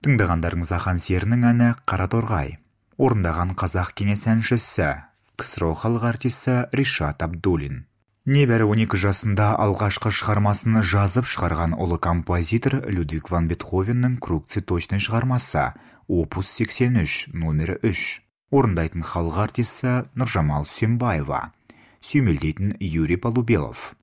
Тыңдағандарыңыз Ахан серінің әні «Қара торғай». Орындаған қазақ кеңес әншісі, КСРО халық артисі Ришат Абдуллин. Небәрі 12 жасында алғашқы шығармасын жазып шығарған ұлы композитор Людвиг ван Бетховеннің «Круг цветочный» шығармасы, опус 83, номері 3. Орындайтын халық артисі Нұржамал Сүйембаева. Сүйемелдейтін Юрий Полубелов.